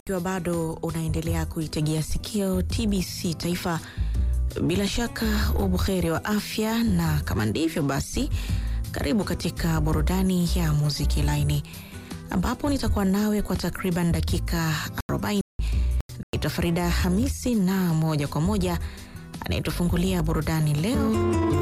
Ikiwa bado unaendelea kuitegea sikio TBC Taifa, bila shaka ubuheri wa afya, na kama ndivyo basi karibu katika burudani ya muziki laini, ambapo nitakuwa nawe kwa takriban dakika 40. Naitwa Farida Hamisi, na moja kwa moja anayetufungulia burudani leo